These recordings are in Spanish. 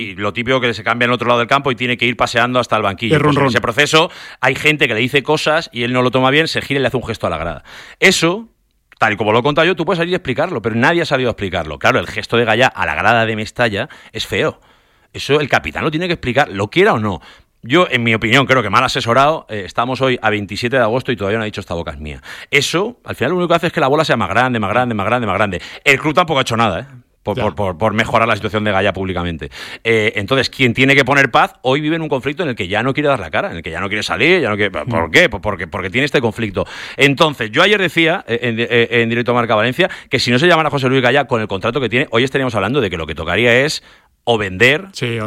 y lo típico que se cambia en otro lado del campo y tiene que ir paseando hasta el banquillo. Pues en ese proceso hay gente que le dice cosas y él no lo toma bien, se gira y le hace un gesto a la grada. Eso, tal y como lo he contado yo, tú puedes salir a explicarlo, pero nadie ha salido a explicarlo. Claro, el gesto de Gallá a la grada de Mestalla es feo. Eso el capitán lo tiene que explicar, lo quiera o no. Yo, en mi opinión, creo que mal asesorado. Estamos hoy a 27 de agosto y todavía no ha dicho esta boca es mía. Eso, al final, lo único que hace es que la bola sea más grande, más grande, más grande, más grande. El club tampoco ha hecho nada, por mejorar la situación de Gallá públicamente. Entonces, quien tiene que poner paz, hoy vive en un conflicto en el que ya no quiere dar la cara, en el que ya no quiere salir, ya no quiere... ¿Por qué? Porque tiene este conflicto. Entonces, yo ayer decía, en directo a Marca Valencia, que si no se llamara José Luis Gallá con el contrato que tiene, hoy estaríamos hablando de que lo que tocaría es o vender, sí,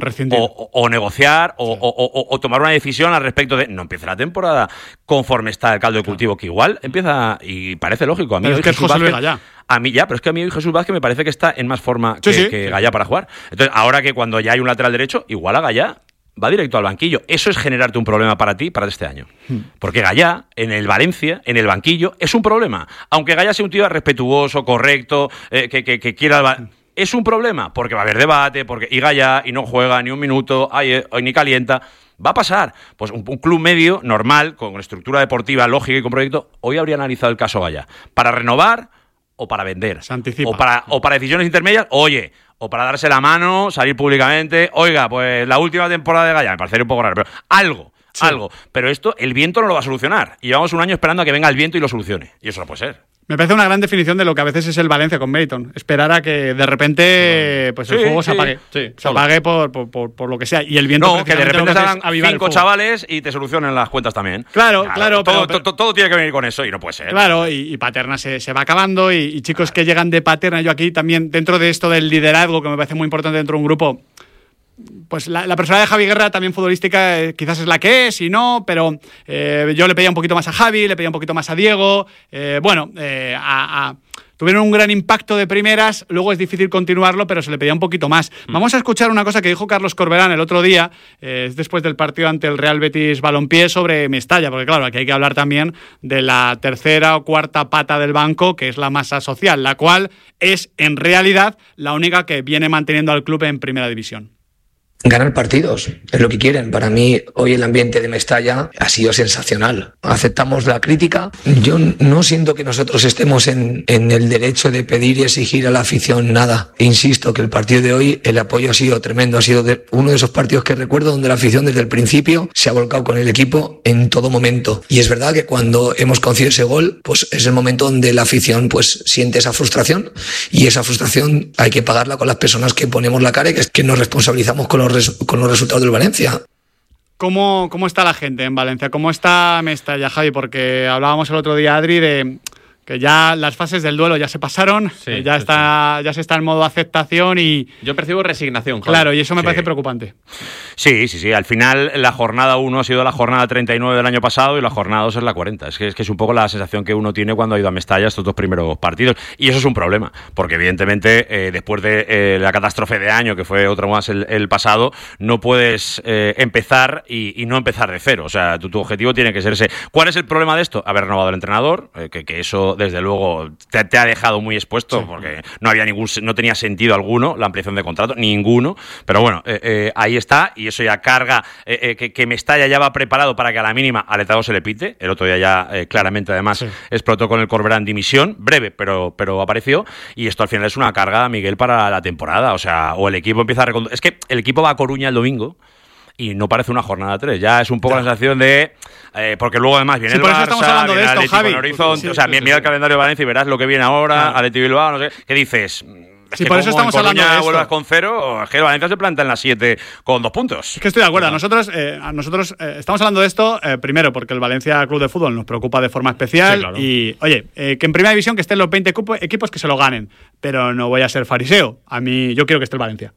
o negociar, o tomar una decisión al respecto de no empiece la temporada conforme está el caldo de cultivo, que igual empieza, y parece lógico. A mí pero es que es José Luis Gallá. A mí ya, pero es que a mí Jesús Vázquez me parece que está en más forma que Gallá para jugar. Entonces, ahora que cuando ya hay un lateral derecho, igual a Gallá va directo al banquillo. Eso es generarte un problema para ti, para este año. Porque Gallá, en el Valencia, en el banquillo, es un problema. Aunque Gallá sea un tío respetuoso, correcto, que quiera... Es un problema, porque va a haber debate, y Gallá, y no juega ni un minuto, ni calienta. Va a pasar. Pues un club medio, normal, con estructura deportiva lógica y con proyecto, hoy habría analizado el caso Gallá. Para renovar o para vender. Se anticipa. O para decisiones intermedias, o para darse la mano, salir públicamente. Oiga, pues la última temporada de Gallá, me parecería un poco raro, pero algo. Pero esto, el viento no lo va a solucionar. Y llevamos un año esperando a que venga el viento y lo solucione. Y eso no puede ser. Me parece una gran definición de lo que a veces es el Valencia con Meriton. Esperar a que de repente pues el fuego se apague. Se apague por lo que sea. Y el viento... No, que de repente salgan 5 chavales y te solucionen las cuentas también. Claro. Todo tiene que venir con eso y no puede ser. Claro, y Paterna se va acabando y chicos que llegan de Paterna. Yo aquí también, dentro de esto del liderazgo, que me parece muy importante dentro de un grupo... Pues la personalidad de Javi Guerra, también futbolística, quizás es la que es y no, pero yo le pedía un poquito más a Javi, le pedía un poquito más a Diego. Tuvieron un gran impacto de primeras, luego es difícil continuarlo, pero se le pedía un poquito más. Vamos a escuchar una cosa que dijo Carlos Corberán el otro día, después del partido ante el Real Betis Balompié, sobre Mestalla, porque claro, aquí hay que hablar también de la tercera o cuarta pata del banco, que es la masa social, la cual es en realidad la única que viene manteniendo al club en primera división. Ganar partidos, es lo que quieren. Para mí, hoy el ambiente de Mestalla ha sido sensacional. Aceptamos la crítica. Yo no siento que nosotros estemos en el derecho de pedir y exigir a la afición nada. Insisto que el partido de hoy, el apoyo ha sido tremendo. Ha sido uno de esos partidos que recuerdo donde la afición desde el principio se ha volcado con el equipo en todo momento. Y es verdad que cuando hemos conseguido ese gol, pues es el momento donde la afición pues siente esa frustración. Y esa frustración hay que pagarla con las personas que ponemos la cara y que nos responsabilizamos con los resultados del Valencia. ¿Cómo está la gente en Valencia? ¿Cómo está Mestalla, Javi? Porque hablábamos el otro día, Adri, de que ya las fases del duelo ya se pasaron, ya se está en modo aceptación y... Yo percibo resignación, Javi. Claro, y eso me parece preocupante. Sí. Al final, la jornada 1 ha sido la jornada 39 del año pasado y la jornada 2 es la 40. Es que es un poco la sensación que uno tiene cuando ha ido a Mestalla estos 2 primeros partidos. Y eso es un problema, porque evidentemente, después de la catástrofe de año, que fue otro más el pasado, no puedes empezar y no empezar de cero. O sea, tu objetivo tiene que ser ese. ¿Cuál es el problema de esto? Haber renovado al entrenador, que eso, desde luego, te ha dejado muy expuesto, porque no tenía sentido alguno la ampliación de contrato, ninguno. Pero bueno, ahí está, y eso ya carga que Mestalla ya va preparado para que a la mínima al Etado se le pite. El otro día ya claramente además explotó con el Corberán dimisión, breve, pero apareció, y esto al final es una carga, Miguel, para la temporada. O sea, o el equipo empieza a es que el equipo va a Coruña el domingo y no parece una jornada 3, ya es un poco la sensación de... porque luego además viene el Barça, estamos hablando de esto, Javi. Horizonte, o sea, mira el calendario de Valencia y verás lo que viene ahora, Athletic Bilbao, no sé, ¿qué dices? Sí, por eso estamos hablando de esto. Vuelvas con 0, es que Valencia se planta en las 7 con 2 puntos. Es que estoy de acuerdo. Nosotros estamos hablando de esto, primero, porque el Valencia Club de Fútbol nos preocupa de forma especial. Sí, claro. Y, oye, que en primera división que estén los 20 equipos que se lo ganen. Pero no voy a ser fariseo. Yo quiero que esté el Valencia.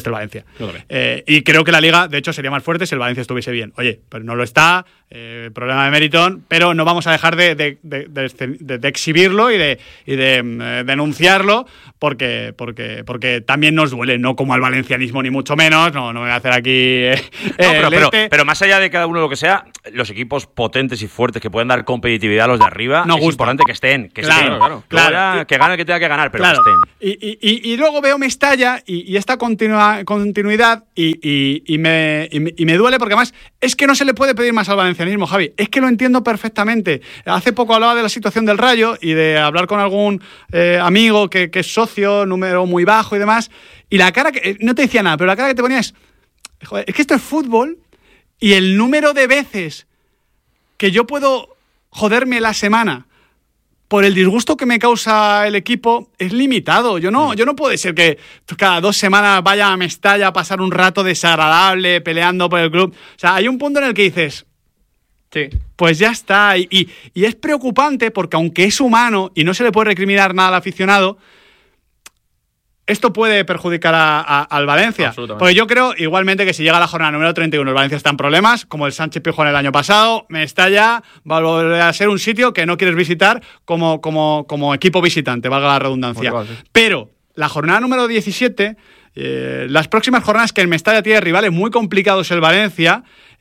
Y creo que la Liga, de hecho, sería más fuerte si el Valencia estuviese bien. Oye, pero no lo está, problema de Meriton, pero no vamos a dejar de exhibirlo y de denunciarlo porque también nos duele, no como al valencianismo ni mucho menos, no me voy a hacer aquí... pero más allá de cada uno lo que sea, los equipos potentes y fuertes que pueden dar competitividad a los de arriba, es importante que estén. Que gane el que tenga que ganar, pero que estén. Y luego veo Mestalla y esta continuidad continuidad y me duele porque además es que no se le puede pedir más al valencianismo, Javi. Es que lo entiendo perfectamente. Hace poco hablaba de la situación del Rayo y de hablar con algún amigo que es socio, número muy bajo y demás, y la cara que... No te decía nada, pero la cara que te ponía es... Joder, es que esto es fútbol y el número de veces que yo puedo joderme la semana por el disgusto que me causa el equipo es limitado. Yo no puede ser que cada 2 semanas vaya a Mestalla a pasar un rato desagradable peleando por el club. O sea, hay un punto en el que dices, sí, pues ya está. Y es preocupante porque aunque es humano y no se le puede recriminar nada al aficionado, esto puede perjudicar al Valencia. Porque yo creo igualmente que si llega la jornada número 31 el Valencia está en problemas, como el Sánchez Pizjuán el año pasado, Mestalla va a volver a ser un sitio que no quieres visitar como equipo visitante, valga la redundancia. Igual, sí. Pero la jornada número 17, las próximas jornadas que el Mestalla tiene rivales muy complicados el Valencia,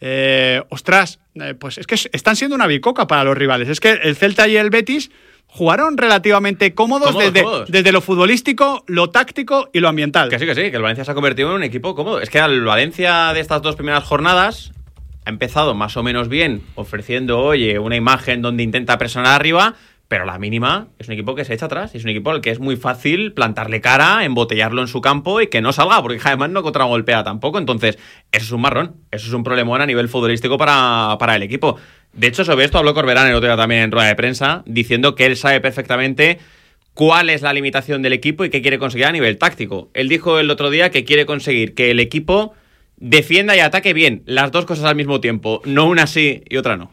pues es que están siendo una bicoca para los rivales. Es que el Celta y el Betis jugaron relativamente cómodos desde lo futbolístico, lo táctico y lo ambiental. Que sí, que el Valencia se ha convertido en un equipo cómodo. Es que el Valencia de estas 2 primeras jornadas ha empezado más o menos bien, ofreciendo, una imagen donde intenta presionar arriba, pero a la mínima es un equipo que se echa atrás. Es un equipo al que es muy fácil plantarle cara, embotellarlo en su campo y que no salga, porque además no contragolpea tampoco. Entonces, eso es un marrón, eso es un problemón a nivel futbolístico para el equipo. De hecho, sobre esto habló Corberán el otro día también en rueda de prensa, diciendo que él sabe perfectamente cuál es la limitación del equipo y qué quiere conseguir a nivel táctico. Él dijo el otro día que quiere conseguir que el equipo defienda y ataque bien, las 2 cosas al mismo tiempo, no una sí y otra no.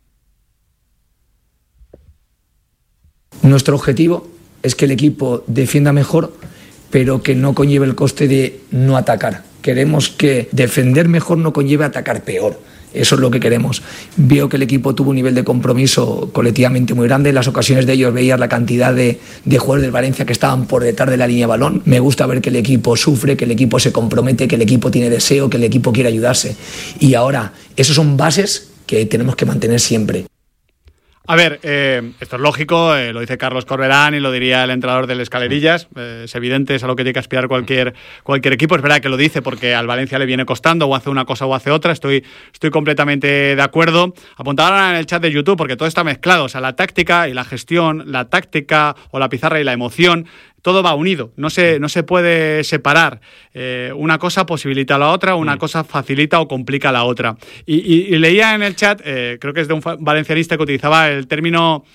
Nuestro objetivo es que el equipo defienda mejor, pero que no conlleve el coste de no atacar. Queremos que defender mejor no conlleve atacar peor. Eso es lo que queremos. Veo que el equipo tuvo un nivel de compromiso colectivamente muy grande. En las ocasiones de ellos veías la cantidad de jugadores del Valencia que estaban por detrás de la línea de balón. Me gusta ver que el equipo sufre, que el equipo se compromete, que el equipo tiene deseo, que el equipo quiere ayudarse. Y ahora, esas son bases que tenemos que mantener siempre. A ver, esto es lógico, lo dice Carlos Corberán y lo diría el entrenador del Escalerillas. Es evidente, es a lo que tiene que aspirar cualquier equipo. Es verdad que lo dice porque al Valencia le viene costando o hace una cosa o hace otra. Estoy completamente de acuerdo. Apuntaban en el chat de YouTube porque todo está mezclado. O sea, la táctica y la gestión, la táctica o la pizarra y la emoción, todo va unido, no se puede separar. Una cosa posibilita a la otra, una cosa facilita o complica a la otra. Y leía en el chat, creo que es de un valencianista que utilizaba el término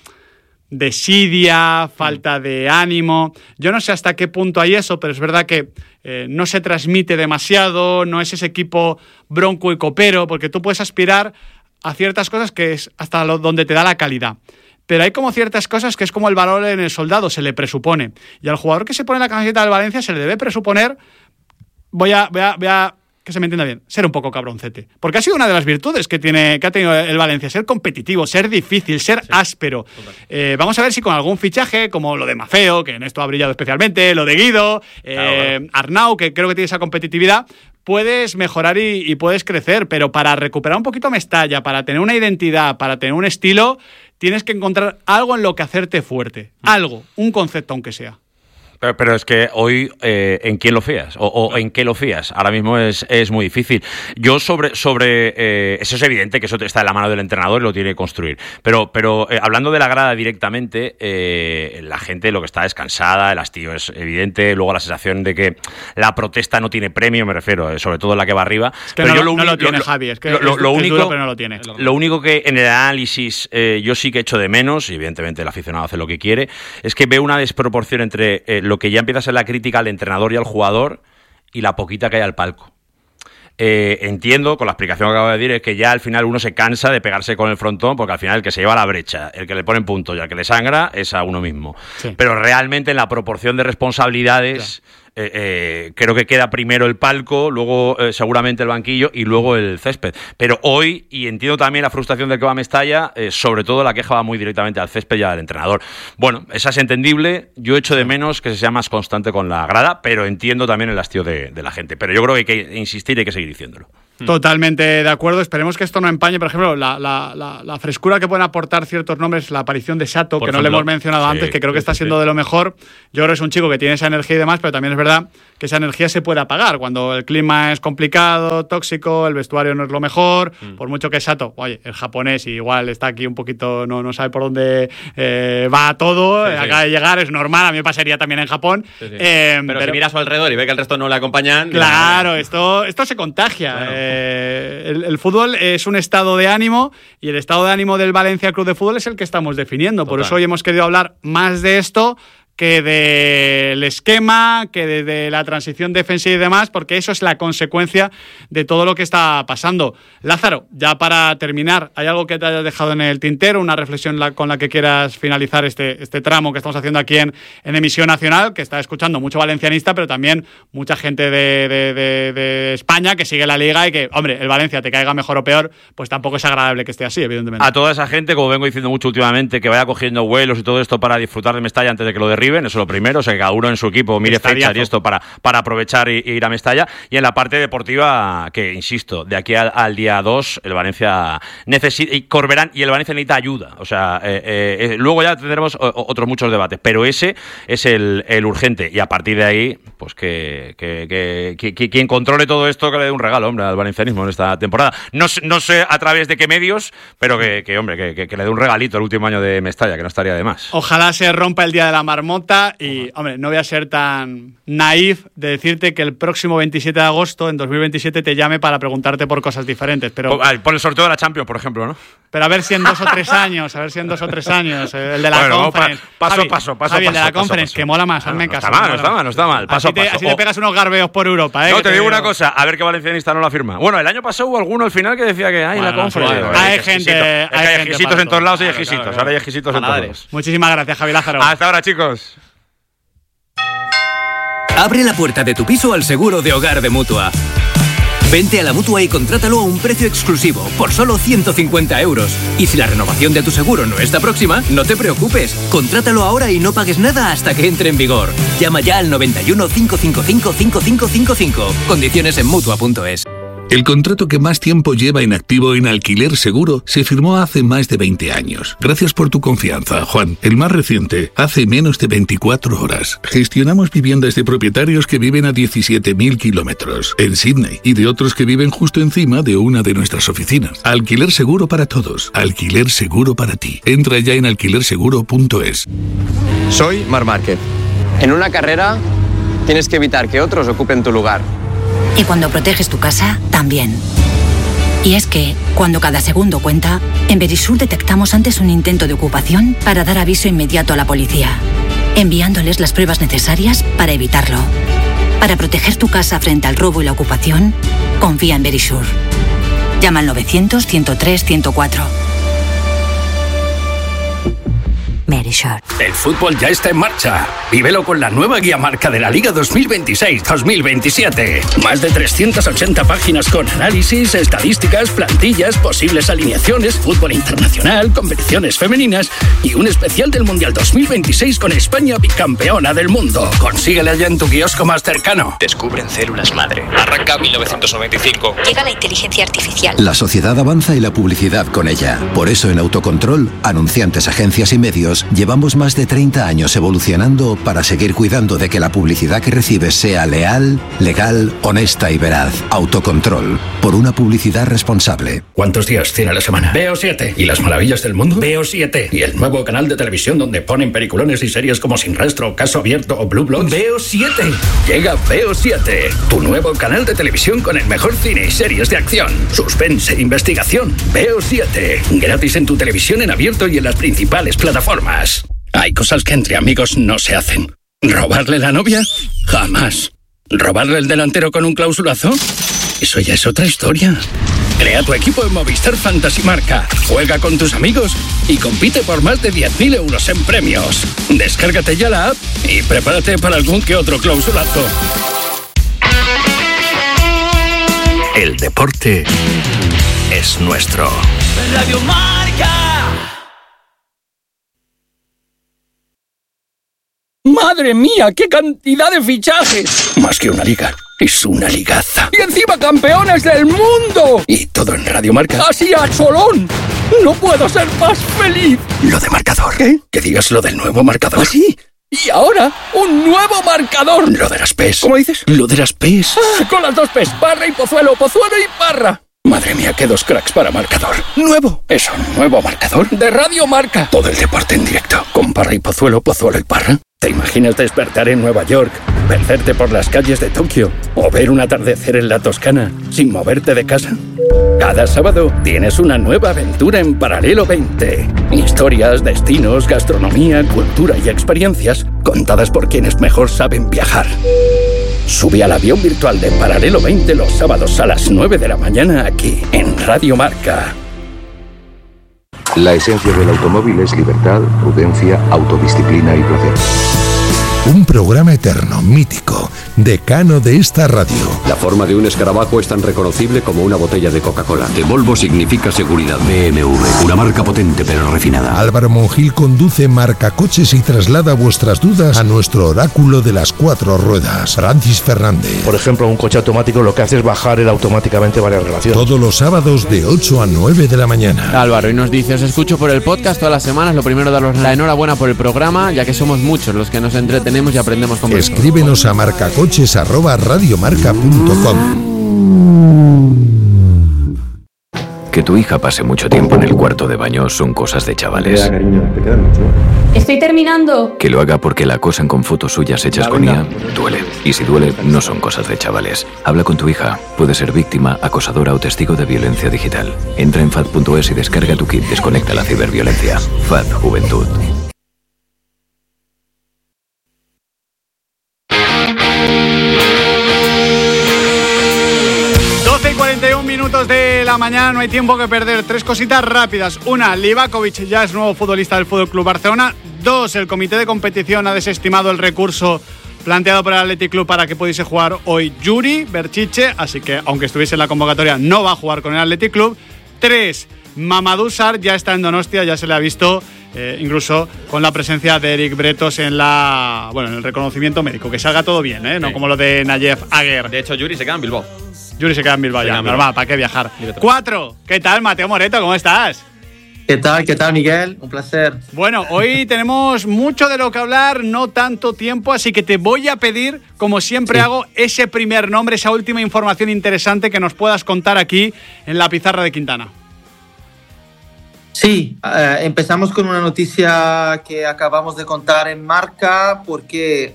desidia, falta de ánimo. Yo no sé hasta qué punto hay eso, pero es verdad que no se transmite demasiado, no es ese equipo bronco y copero, porque tú puedes aspirar a ciertas cosas que es hasta donde te da la calidad. Pero hay como ciertas cosas que es como el valor en el soldado, se le presupone. Y al jugador que se pone la camiseta del Valencia se le debe presuponer, voy a que se me entienda bien, ser un poco cabroncete. Porque ha sido una de las virtudes que ha tenido el Valencia, ser competitivo, ser difícil, ser áspero. Vamos a ver si con algún fichaje, como lo de Mafeo, que en esto ha brillado especialmente, lo de Guido, Arnau, que creo que tiene esa competitividad, puedes mejorar y puedes crecer. Pero para recuperar un poquito Mestalla, para tener una identidad, para tener un estilo, tienes que encontrar algo en lo que hacerte fuerte. Algo, un concepto aunque sea. Pero es que hoy, ¿en quién lo fías? ¿O en qué lo fías? Ahora mismo es muy difícil. Yo eso es evidente que eso está en la mano del entrenador y lo tiene que construir. Pero hablando de la grada directamente, la gente lo que está es cansada, el hastío es evidente, luego la sensación de que la protesta no tiene premio, me refiero, sobre todo la que va arriba. Es que pero no lo tiene, Javi, es que lo único, duro, pero no lo tiene. Lo único que en el análisis yo sí que echo de menos, y evidentemente el aficionado hace lo que quiere, es que veo una desproporción entre lo que ya empieza a ser la crítica al entrenador y al jugador y la poquita que hay al palco. Entiendo, con la explicación que acabo de decir, es que ya al final uno se cansa de pegarse con el frontón, porque al final el que se lleva la brecha, el que le pone puntos y el que le sangra es a uno mismo. Sí. Pero realmente en la proporción de responsabilidades creo que queda primero el palco, luego seguramente el banquillo y luego el césped. Pero hoy, y entiendo también la frustración del que va a Mestalla, sobre todo la queja va muy directamente al césped y al entrenador. Bueno, esa es entendible. Yo echo de menos que se sea más constante con la grada, pero entiendo también el hastío de la gente. Pero yo creo que hay que insistir y hay que seguir diciéndolo. Totalmente de acuerdo. Esperemos que esto no empañe, por ejemplo, la frescura que pueden aportar ciertos nombres, la aparición de Sato, que no le hemos mencionado antes, que creo que está siendo de lo mejor. Yo creo que es un chico que tiene esa energía y demás, pero también es verdad que esa energía se puede apagar cuando el clima es complicado, tóxico, el vestuario no es lo mejor, por mucho que Sato, oye, el japonés igual está aquí un poquito, no sabe por dónde va todo, acaba de llegar, es normal, a mí me pasaría también en Japón. Pero si mira a su alrededor y ve que el resto no le acompañan... Claro, esto se contagia. Claro. El fútbol es un estado de ánimo y el estado de ánimo del Valencia Club de Fútbol es el que estamos definiendo. Por eso hoy hemos querido hablar más de esto que del esquema, que de la transición defensiva y demás, porque eso es la consecuencia de todo lo que está pasando. Lázaro, ya para terminar, ¿hay algo que te hayas dejado en el tintero? ¿Una reflexión con la que quieras finalizar este tramo que estamos haciendo aquí en Emisión Nacional, que está escuchando mucho valencianista, pero también mucha gente de España que sigue la Liga y que, hombre, el Valencia te caiga mejor o peor, pues tampoco es agradable que esté así, evidentemente. A toda esa gente, como vengo diciendo mucho últimamente, que vaya cogiendo vuelos y todo esto para disfrutar de Mestalla antes de que lo derriben, eso es lo primero, o sea, que cada uno en su equipo mire fechas y esto para aprovechar y ir a Mestalla. Y en la parte deportiva, que insisto, de aquí al día 2, el Valencia necesita, y Corberán y el Valencia necesita ayuda, o sea, luego ya tendremos otros muchos debates, pero ese es el urgente, y a partir de ahí, pues que quien controle todo esto, que le dé un regalo, hombre, al valencianismo en esta temporada. No sé a través de qué medios, pero que le dé un regalito el último año de Mestalla, que no estaría de más. Ojalá se rompa el día de la marmota y, hombre, no voy a ser tan naif de decirte que el próximo 27 de agosto, en 2027, te llame para preguntarte por cosas diferentes, pero... Por el sorteo de la Champions, por ejemplo, ¿no? Pero a ver si en 2 o 3 años, el de la Conference. Paso. El de la Conference, que mola más, hazme caso. No está mal. Paso. Así te pegas unos garbeos por Europa, ¿eh? No, te digo una cosa, a ver qué valencianista no la firma. Bueno, el año pasado hubo alguno al final que decía que la Conference. Hay gente... Hay exquisitos en todos lados y hay exquisitos. Ahora hay exquisitos en todos. Muchísimas gracias, Javi Lázaro. Hasta ahora, chicos. Abre la puerta de tu piso al seguro de hogar de Mutua. Vente a la Mutua y contrátalo a un precio exclusivo, por solo 150 euros. Y si la renovación de tu seguro no está próxima, no te preocupes. Contrátalo ahora y no pagues nada hasta que entre en vigor. Llama ya al 91 555 5555. Condiciones en Mutua.es. El contrato que más tiempo lleva en activo en Alquiler Seguro se firmó hace más de 20 años. Gracias por tu confianza, Juan. El más reciente, hace menos de 24 horas. Gestionamos viviendas de propietarios que viven a 17.000 kilómetros en Sydney y de otros que viven justo encima de una de nuestras oficinas. Alquiler Seguro para todos. Alquiler Seguro para ti. Entra ya en alquilerseguro.es. Soy Marc Márquez. En una carrera tienes que evitar que otros ocupen tu lugar. Y cuando proteges tu casa, también. Y es que, cuando cada segundo cuenta, en Verisur detectamos antes un intento de ocupación para dar aviso inmediato a la policía, enviándoles las pruebas necesarias para evitarlo. Para proteger tu casa frente al robo y la ocupación, confía en Verisur. Llama al 900 103 104. Verisur. El fútbol ya está en marcha. Vívelo con la nueva guía marca de la Liga 2026-2027. Más de 380 páginas con análisis, estadísticas, plantillas, posibles alineaciones, fútbol internacional, competiciones femeninas y un especial del Mundial 2026 con España bicampeona del mundo. Consíguela ya en tu kiosco más cercano. Descubren células madre. Arranca 1995. Llega la inteligencia artificial. La sociedad avanza y la publicidad con ella. Por eso en Autocontrol, anunciantes, agencias y medios, llevamos más de 30 años evolucionando para seguir cuidando de que la publicidad que recibes sea leal, legal, honesta y veraz. Autocontrol, por una publicidad responsable. ¿Cuántos días tiene la semana? Veo 7. ¿Y las maravillas del mundo? Veo 7. ¿Y el nuevo canal de televisión donde ponen peliculones y series como Sin Rastro, Caso Abierto o Blue Bloods? Veo 7. Llega Veo 7, tu nuevo canal de televisión con el mejor cine y series de acción, suspense e investigación. Veo 7. Gratis en tu televisión en abierto y en las principales plataformas. Hay cosas que entre amigos no se hacen. ¿Robarle la novia? Jamás. ¿Robarle el delantero con un clausulazo? Eso ya es otra historia. Crea tu equipo en Movistar Fantasy Marca. Juega con tus amigos y compite por más de 10.000 euros en premios. Descárgate ya la app y prepárate para algún que otro clausulazo. El deporte es nuestro. Radio Marca. ¡Madre mía! ¡Qué cantidad de fichajes! Más que una liga. Es una ligaza. ¡Y encima campeones del mundo! Y todo en Radio Marca. ¡Así a cholón! ¡No puedo ser más feliz! Lo de marcador. ¿Qué? Que digas lo del nuevo marcador. ¿Ah, sí? Y ahora, un nuevo marcador. Lo de las P's. ¿Cómo dices? Lo de las P's. Ah, con las 2 P's. Parra y Pozuelo, Pozuelo y Parra. Madre mía, qué 2 cracks para marcador. ¡Nuevo! Es un nuevo marcador de Radio Marca. Todo el deporte en directo. Con Parra y Pozuelo, Pozuelo y Parra. ¿Te imaginas despertar en Nueva York, perderte por las calles de Tokio o ver un atardecer en la Toscana sin moverte de casa? Cada sábado tienes una nueva aventura en Paralelo 20. Historias, destinos, gastronomía, cultura y experiencias contadas por quienes mejor saben viajar. Sube al avión virtual de Paralelo 20 los sábados a las 9 de la mañana aquí, en Radio Marca. La esencia del automóvil es libertad, prudencia, autodisciplina y placer. Un programa eterno, mítico, decano de esta radio. La forma de un escarabajo es tan reconocible como una botella de Coca-Cola. De Volvo significa seguridad. BMW, una marca potente pero refinada. Álvaro Monjil conduce Marcacoches y traslada vuestras dudas a nuestro oráculo de las 4 ruedas, Francis Fernández. Por ejemplo, un coche automático lo que hace es bajar automáticamente varias relaciones. Todos los sábados de 8 a 9 de la mañana. Álvaro, y nos dice, os escucho por el podcast todas las semanas. Lo primero, daros la enhorabuena por el programa, ya que somos muchos los que nos entretenemos y aprendemos con vosotros. Escríbenos a marcacoches@radiomarca.com. Que tu hija pase mucho tiempo en el cuarto de baño son cosas de chavales. Estoy terminando. Que lo haga porque la acosan con fotos suyas hechas con IA duele. Y si duele, no son cosas de chavales. Habla con tu hija. Puede ser víctima, acosadora o testigo de violencia digital. Entra en FAD.es y descarga tu kit Desconecta la ciberviolencia. FAD Juventud. 41 minutos de la mañana, no hay tiempo que perder. 3 cositas rápidas. 1, Livakovic ya es nuevo futbolista del FC Barcelona. 2, el comité de competición ha desestimado el recurso planteado por el Athletic Club para que pudiese jugar hoy Yuri Berchiche, así que aunque estuviese en la convocatoria no va a jugar con el Athletic Club. 3, Mamadou Sarr ya está en Donostia, ya se le ha visto incluso con la presencia de Eric Bretos en el reconocimiento médico, que salga todo bien, no Sí. como lo de Nayef Aguer. De hecho, Yuri se queda en Bilbao. Yuri se queda en Bilbao ya, normal, ¿para qué viajar? 4, ¿qué tal, Mateo Moreto? ¿Cómo estás? ¿Qué tal, Miguel? Un placer. Bueno, hoy tenemos mucho de lo que hablar, no tanto tiempo, así que te voy a pedir, como siempre hago, ese primer nombre, esa última información interesante que nos puedas contar aquí en la pizarra de Quintana. Sí, empezamos con una noticia que acabamos de contar en Marca porque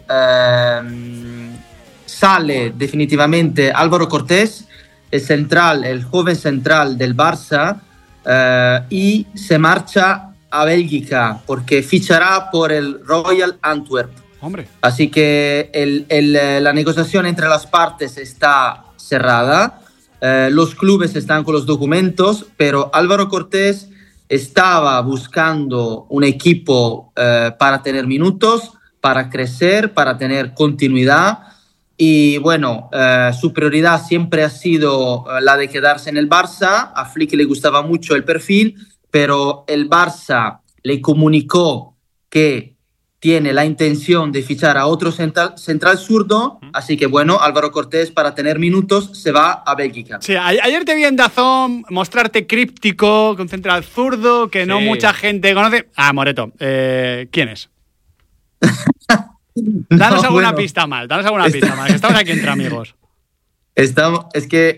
sale definitivamente Álvaro Cortés, el joven central del Barça, y se marcha a Bélgica porque fichará por el Royal Antwerp. Hombre. Así que la negociación entre las partes está cerrada, los clubes están con los documentos, pero Álvaro Cortés estaba buscando un equipo para tener minutos, para crecer, para tener continuidad. Y bueno, su prioridad siempre ha sido la de quedarse en el Barça. A Flick le gustaba mucho el perfil, pero el Barça le comunicó que tiene la intención de fichar a otro central zurdo. Así que bueno, Álvaro Cortés, para tener minutos, se va a Bélgica. Sí, ayer te vi en DAZN mostrarte críptico con central zurdo, que no mucha gente conoce. Moreto, ¿quién es? Danos alguna pista más, que estamos aquí entre amigos. Es que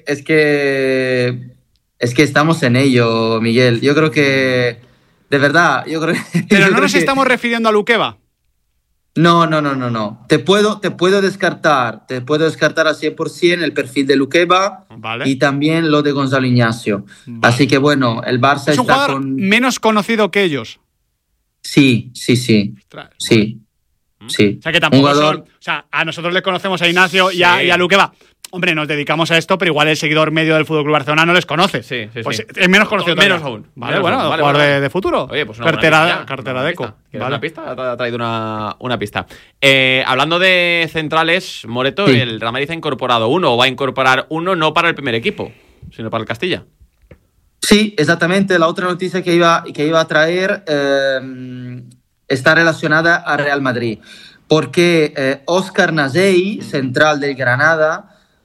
estamos en ello, Miguel. Yo creo que, de verdad, Pero no nos estamos refiriendo a Luqueva. No. Te puedo descartar al 100% el perfil de Luqueva, vale, y también lo de Gonzalo Ignacio. Vale. Así que bueno, el Barça es un jugador menos conocido que ellos. Sí. Ostras. Sí. O sea que tampoco son. O sea, a nosotros le conocemos a Ignacio y a Luqueva. Hombre, nos dedicamos a esto, pero igual el seguidor medio del FC Barcelona no les conoce. Sí. Pues es menos conocido. Menos aún. Vale, jugador de futuro. Oye, pues cartera de eco. ¿Quieres una pista? Te ha traído una pista. Hablando de centrales, Moreto, sí. El Real Madrid ha incorporado uno, o va a incorporar uno, no para el primer equipo, sino para el Castilla. Sí, exactamente. La otra noticia que iba a traer está relacionada a Real Madrid, porque Óscar Nasei, central del Granada,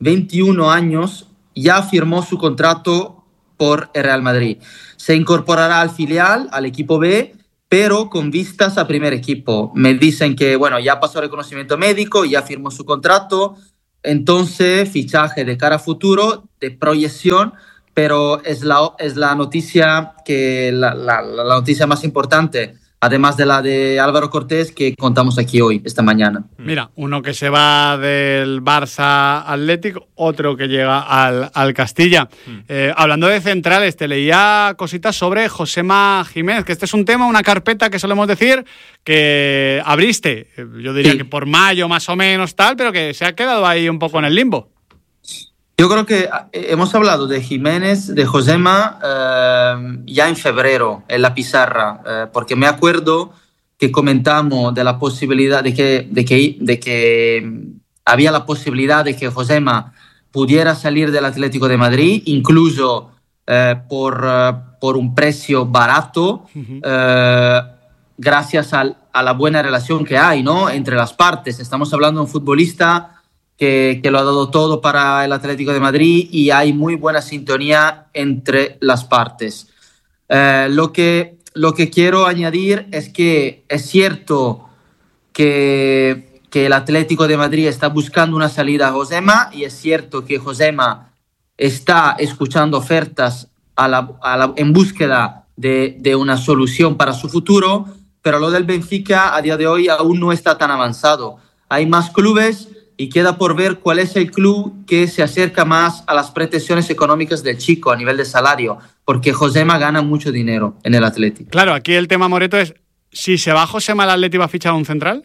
21 años, ya firmó su contrato por el Real Madrid. Se incorporará al filial, al equipo B, pero con vistas a primer equipo. Me dicen que, bueno, ya pasó el reconocimiento médico, ya firmó su contrato, entonces fichaje de cara a futuro, de proyección, pero es la noticia la noticia más importante, además de la de Álvaro Cortés, que contamos aquí hoy, esta mañana. Mira, uno que se va del Barça Atlético, otro que llega al Castilla. Hablando de centrales, te leía cositas sobre Josema Jiménez, que este es un tema, una carpeta que solemos decir que abriste, yo diría que por mayo más o menos tal, pero que se ha quedado ahí un poco en el limbo. Yo creo que hemos hablado de Jiménez, de Josema, ya en febrero, en la pizarra, porque me acuerdo que comentamos de la posibilidad de que había la posibilidad de que Josema pudiera salir del Atlético de Madrid, incluso por un precio barato, gracias a la buena relación que hay, ¿no?, entre las partes. Estamos hablando de un futbolista que lo ha dado todo para el Atlético de Madrid y hay muy buena sintonía entre las partes. Lo que quiero añadir es que es cierto que el Atlético de Madrid está buscando una salida a Josema y es cierto que Josema está escuchando ofertas en búsqueda de una solución para su futuro, pero lo del Benfica a día de hoy aún no está tan avanzado. Hay más clubes y queda por ver cuál es el club que se acerca más a las pretensiones económicas del chico a nivel de salario, porque Josema gana mucho dinero en el Atlético. Claro, aquí el tema, Moreto, es si se va Josema, ¿el Atlético va a fichar a un central?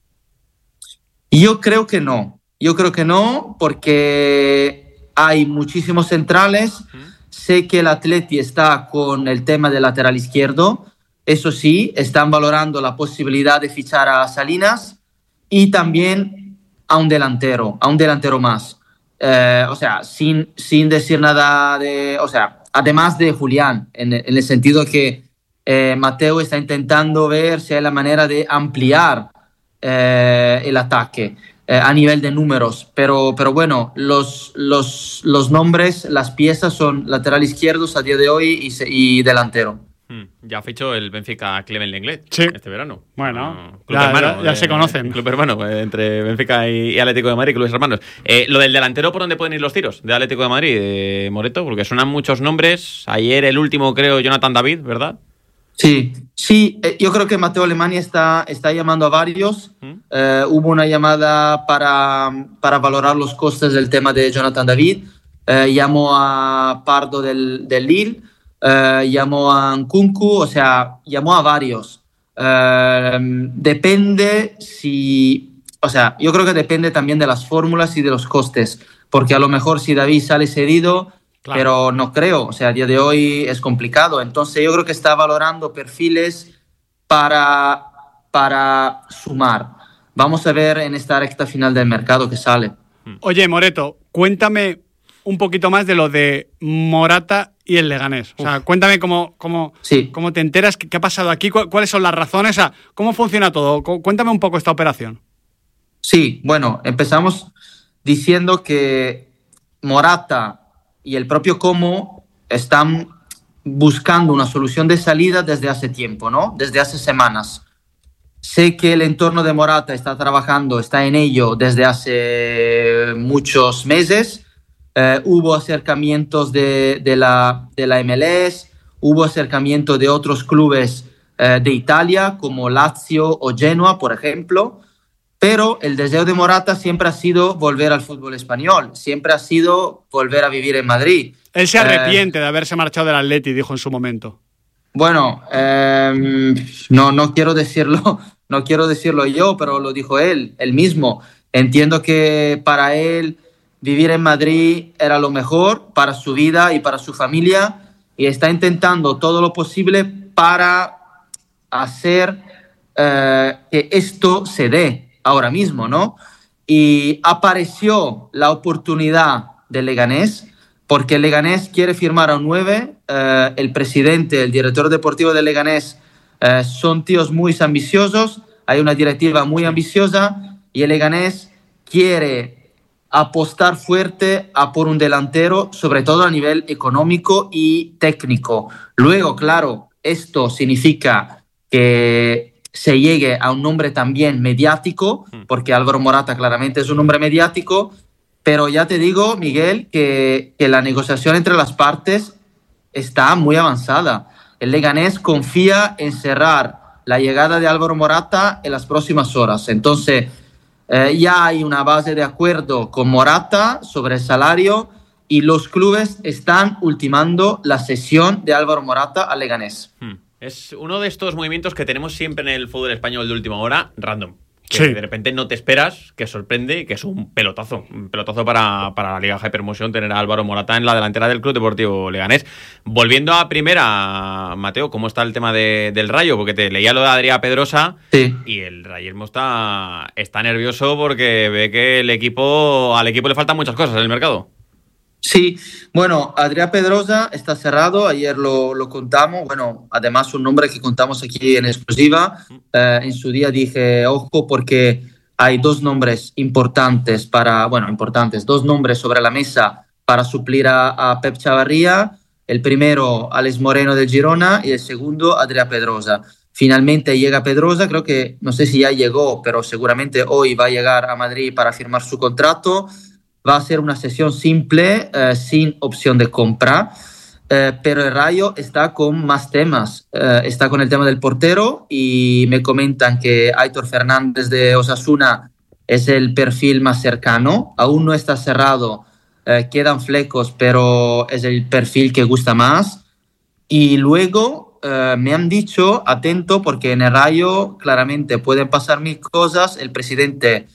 Yo creo que no, porque hay muchísimos centrales. Sé que el Atleti está con el tema del lateral izquierdo, eso sí, están valorando la posibilidad de fichar a Salinas y también a un delantero más. O sea, sin decir nada de... O sea, además de Julián, en el sentido que Mateo está intentando ver si hay la manera de ampliar el ataque a nivel de números. Pero bueno, los nombres, las piezas son lateral izquierdos a día de hoy y delantero. Ya fichó el Benfica a Clement Lenglet este verano. Bueno, club hermano, ya se conocen. Club hermano, entre Benfica y Atlético de Madrid, clubes hermanos. Lo del delantero, ¿por dónde pueden ir los tiros de Atlético de Madrid, Moreto? Porque suenan muchos nombres. Ayer el último, creo, Jonathan David, ¿verdad? Sí, yo creo que Mateo Alemany está llamando a varios. Hubo una llamada para valorar los costes del tema de Jonathan David. Llamó a Pardo del Lille. Llamó a Nkunku, o sea, llamó a varios. Depende yo creo que depende también de las fórmulas y de los costes, porque a lo mejor si David sale cedido, claro, pero no creo, o sea, a día de hoy es complicado. Entonces yo creo que está valorando perfiles para sumar. Vamos a ver en esta recta final del mercado que sale. Oye, Moreto, cuéntame un poquito más de lo de Morata y el Leganés. O sea, cuéntame cómo te enteras, qué ha pasado aquí, cuáles son las razones, o sea, cómo funciona todo. Cuéntame un poco esta operación. Sí, bueno, empezamos diciendo que Morata y el propio Como están buscando una solución de salida desde hace tiempo, ¿no? Desde hace semanas. Sé que el entorno de Morata está trabajando, está en ello desde hace muchos meses. Hubo acercamientos de la MLS, hubo acercamiento de otros clubes de Italia, como Lazio o Genoa, por ejemplo, pero el deseo de Morata siempre ha sido volver al fútbol español, siempre ha sido volver a vivir en Madrid. Él se arrepiente de haberse marchado del Atleti, dijo en su momento. Bueno, no quiero decirlo yo, pero lo dijo él mismo. Entiendo que para él vivir en Madrid era lo mejor para su vida y para su familia y está intentando todo lo posible para hacer que esto se dé ahora mismo, ¿no? Y apareció la oportunidad del Leganés porque el Leganés quiere firmar a un 9. El presidente, el director deportivo del Leganés son tíos muy ambiciosos, hay una directiva muy ambiciosa y el Leganés quiere apostar fuerte a por un delantero, sobre todo a nivel económico y técnico. Luego, claro, esto significa que se llegue a un nombre también mediático, porque Álvaro Morata claramente es un nombre mediático, pero ya te digo, Miguel, que la negociación entre las partes está muy avanzada. El Leganés confía en cerrar la llegada de Álvaro Morata en las próximas horas. Entonces, ya hay una base de acuerdo con Morata sobre el salario y los clubes están ultimando la cesión de Álvaro Morata al Leganés. Es uno de estos movimientos que tenemos siempre en el fútbol español de última hora, random. Que Sí. de repente no te esperas, que sorprende y que es un pelotazo. Un pelotazo para la Liga Hypermotion tener a Álvaro Morata en la delantera del Club Deportivo Leganés. Volviendo a primera, Mateo, ¿cómo está el tema del Rayo? Porque te leía lo de Adrià Pedrosa y el rayismo está nervioso porque ve que al equipo le faltan muchas cosas en el mercado. Sí, bueno, Adrià Pedrosa está cerrado, ayer lo contamos, bueno, además un nombre que contamos aquí en exclusiva, en su día dije, ojo, porque hay dos nombres importantes dos nombres sobre la mesa para suplir a Pep Chavarría, el primero Alex Moreno del Girona y el segundo Adrià Pedrosa. Finalmente llega Pedrosa, creo que, no sé si ya llegó, pero seguramente hoy va a llegar a Madrid para firmar su contrato. Va a ser una sesión simple, sin opción de compra, pero el Rayo está con más temas. Está con el tema del portero y me comentan que Aitor Fernández de Osasuna es el perfil más cercano. Aún no está cerrado, quedan flecos, pero es el perfil que gusta más. Y luego me han dicho, atento, porque en el Rayo claramente pueden pasar mil cosas. El presidente...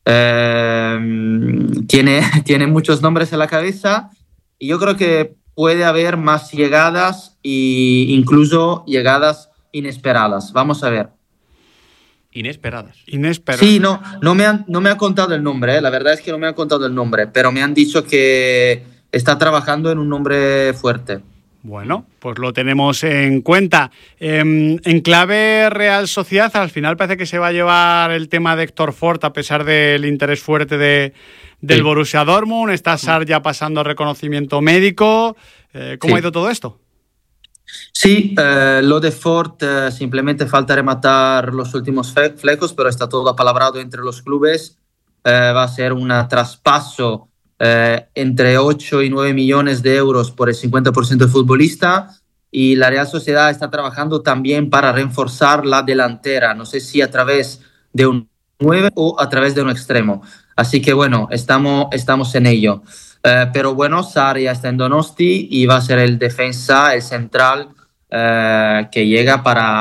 tiene muchos nombres en la cabeza y yo creo que puede haber más llegadas e incluso llegadas inesperadas. Vamos a ver. Inesperadas. Sí, no me ha contado el nombre, la verdad es que no me ha contado el nombre, pero me han dicho que está trabajando en un nombre fuerte. Bueno, pues lo tenemos en cuenta. En clave Real Sociedad, al final parece que se va a llevar el tema de Héctor Ford a pesar del interés fuerte del Borussia Dortmund. Está Sarr ya pasando reconocimiento médico. ¿Cómo ha ido todo esto? Sí, lo de Ford simplemente falta rematar los últimos flecos, pero está todo apalabrado entre los clubes. Va a ser un traspaso entre 8 y 9 millones de euros por el 50% del futbolista, y la Real Sociedad está trabajando también para reforzar la delantera, no sé si a través de un 9 o a través de un extremo, así que bueno, estamos en ello, pero bueno, Sarr ya está en Donosti y va a ser el defensa, el central que llega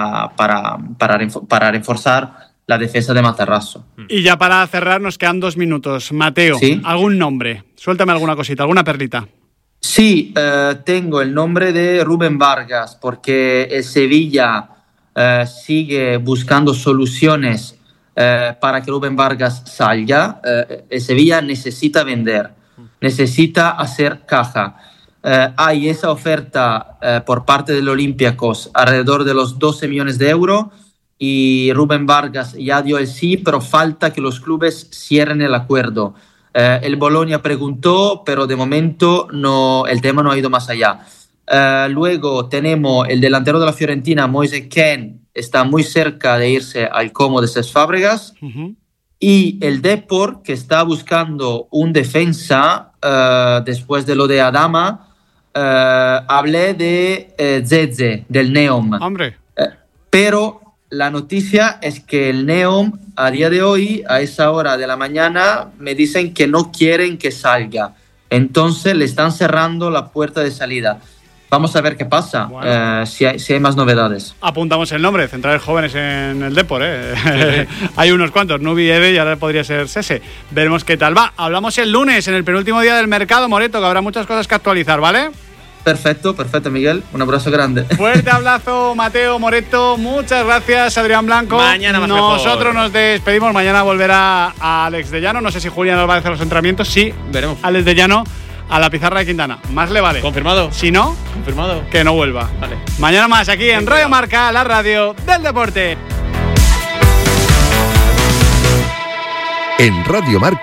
para reforzar la defensa de Matarraso. Y ya para cerrar nos quedan 2 minutos. Mateo, ¿sí? ¿Algún nombre? Suéltame alguna cosita, alguna perlita. Sí, tengo el nombre de Rubén Vargas, porque el Sevilla sigue buscando soluciones para que Rubén Vargas salga. El Sevilla necesita vender, necesita hacer caja. Hay esa oferta por parte del Olympiacos alrededor de los 12 millones de euros. Y Rubén Vargas ya dio el sí, pero falta que los clubes cierren el acuerdo. El Bologna preguntó, pero de momento el tema no ha ido más allá. Luego tenemos el delantero de la Fiorentina, Moise Kean, está muy cerca de irse al Como de Cesc Fábregas. Y el Depor, que está buscando un defensa después de lo de Adama. Hablé de Zeze, del Neom. Hombre. Pero la noticia es que el Neom, a día de hoy, a esa hora de la mañana, me dicen que no quieren que salga. Entonces le están cerrando la puerta de salida. Vamos a ver qué pasa, bueno. Si hay más novedades. Apuntamos el nombre, centrales jóvenes en el Depor. Hay unos cuantos, Nubi, Ede y ahora podría ser Sese. Veremos qué tal va. Hablamos el lunes, en el penúltimo día del mercado, Moreto, que habrá muchas cosas que actualizar, ¿vale? Perfecto, Miguel. Un abrazo grande. Fuerte abrazo, Mateo Moreto. Muchas gracias, Adrián Blanco. Mañana más Nosotros mejor. Nos despedimos. Mañana volverá a Alex de Llano. No sé si Julián nos va a hacer los entrenamientos. Sí, veremos. Alex de Llano a la pizarra de Quintana. Más le vale. ¿Confirmado? Si no, confirmado. Que no vuelva. Vale. Mañana más aquí en Radio Marca, la radio del deporte. En Radio Marca,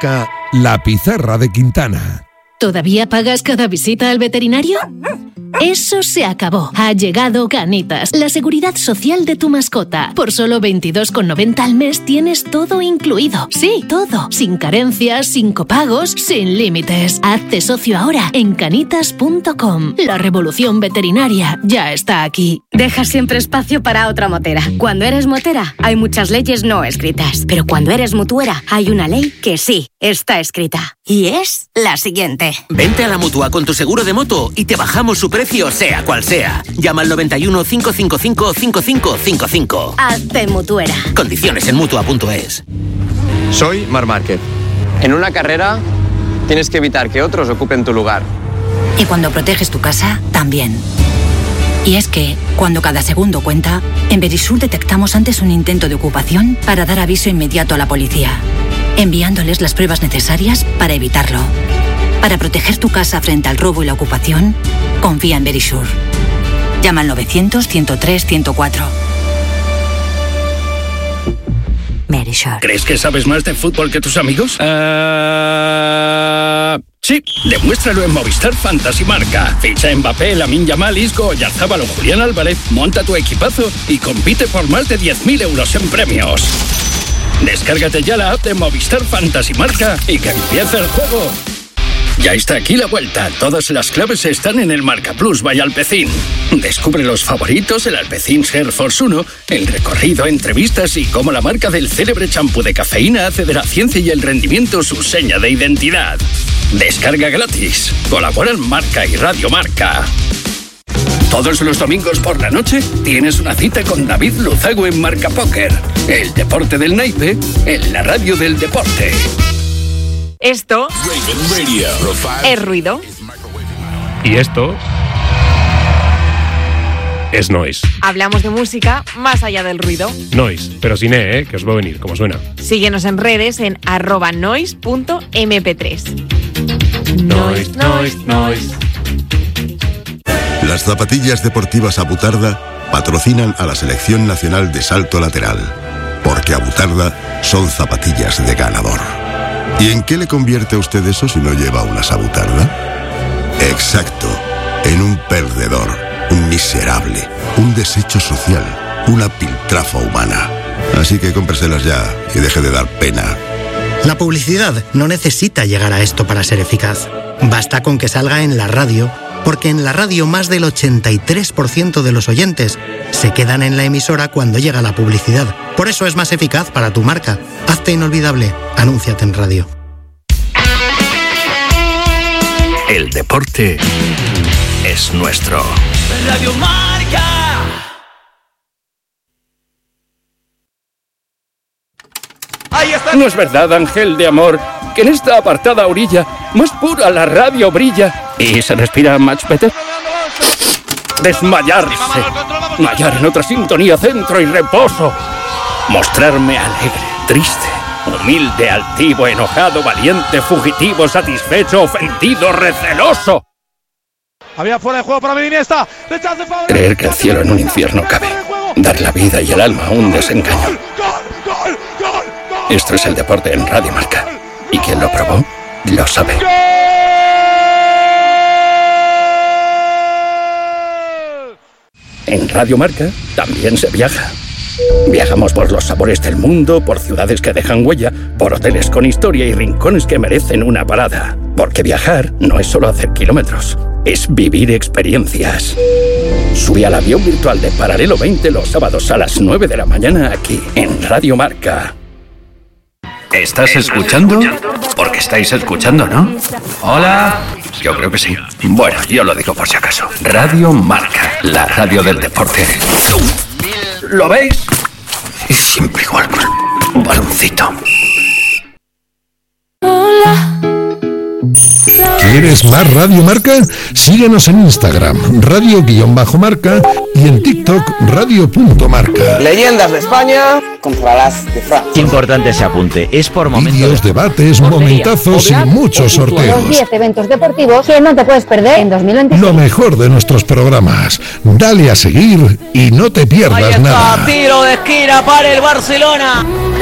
La Pizarra de Quintana. ¿Todavía pagas cada visita al veterinario? Eso se acabó. Ha llegado Canitas, la seguridad social de tu mascota. Por solo 22,90 al mes tienes todo incluido. Sí, todo. Sin carencias, sin copagos, sin límites. Hazte socio ahora en canitas.com. La revolución veterinaria ya está aquí. Deja siempre espacio para otra motera. Cuando eres motera, hay muchas leyes no escritas. Pero cuando eres mutuera, hay una ley que sí está escrita. Y es la siguiente. Vente a la Mutua con tu seguro de moto y te bajamos su precio sea cual sea. Llama al 91 555 5555. Hazte mutuera. Condiciones en Mutua.es. Soy Marc Márquez. En una carrera tienes que evitar que otros ocupen tu lugar. Y cuando proteges tu casa, también. Y es que, cuando cada segundo cuenta, en Verisur detectamos antes un intento de ocupación para dar aviso inmediato a la policía, enviándoles las pruebas necesarias para evitarlo. Para proteger tu casa frente al robo y la ocupación, confía en Verisur. Llama al 900-103-104. Verisur. ¿Crees que sabes más de fútbol que tus amigos? Sí, demuéstralo en Movistar Fantasy Marca. Ficha Mbappé, Lamine Yamal, Isco, Oyarzabal o Julián Álvarez, monta tu equipazo y compite por más de 10.000 euros en premios. Descárgate ya la app de Movistar Fantasy Marca y que empiece el juego. Ya está aquí la vuelta. Todas las claves están en el Marca Plus by Alpecin. Descubre los favoritos, el Alpecin Air Force 1, el recorrido, entrevistas y cómo la marca del célebre champú de cafeína hace de la ciencia y el rendimiento su seña de identidad. Descarga gratis. Colaboran Marca y Radio Marca. Todos los domingos por la noche tienes una cita con David Luzago en Marca Póker. El deporte del naipe en la radio del deporte. Esto es ruido. Y esto es noise. Hablamos de música más allá del ruido. Noise, pero sin E, que os va a venir, como suena. Síguenos en redes en @noise.mp3. Noise, noise, noise. Las zapatillas deportivas Abutarda patrocinan a la Selección Nacional de Salto Lateral, porque Abutarda son zapatillas de ganador. ¿Y en qué le convierte a usted eso si no lleva una Abutarda? Exacto, en un perdedor, un miserable, un desecho social, una piltrafa humana. Así que cómpreselas ya y deje de dar pena. La publicidad no necesita llegar a esto para ser eficaz. Basta con que salga en la radio, porque en la radio más del 83% de los oyentes se quedan en la emisora cuando llega la publicidad. Por eso es más eficaz para tu marca. Hazte inolvidable. Anúnciate en radio. El deporte es nuestro. Radio Marca. Ahí está. No es verdad, ángel de amor, que en esta apartada orilla más pura la radio brilla y se respira much better. Desmayarse. Mallar en otra sintonía, centro y reposo. Mostrarme alegre, triste, humilde, altivo, enojado, valiente, fugitivo, satisfecho, ofendido, receloso. Había fuera de juego para Iniesta. Creer que el cielo en un infierno cabe. Dar la vida y el alma a un desengaño. Esto es el deporte en Radio Marca. Y quien lo probó, lo sabe. En Radio Marca también se viaja. Viajamos por los sabores del mundo, por ciudades que dejan huella, por hoteles con historia y rincones que merecen una parada. Porque viajar no es solo hacer kilómetros, es vivir experiencias. Sube al avión virtual de Paralelo 20 los sábados a las 9 de la mañana aquí, en Radio Marca. ¿Estás escuchando? Porque estáis escuchando, ¿no? Hola. Yo creo que sí. Bueno, yo lo digo por si acaso. Radio Marca, la radio del deporte. ¿Lo veis? Y siempre igual con un baloncito. ¿Quieres más Radio Marca? Síguenos en Instagram, radio_marca y en TikTok, radio.marca. Leyendas de España contra las de Francia. Importante ese apunte, es por momentos. Vídeos, debates, momentazos y muchos sorteos. Los 10 eventos deportivos que no te puedes perder en 2025. Lo mejor de nuestros programas. Dale a seguir y no te pierdas nada. Tiro de esquina para el Barcelona.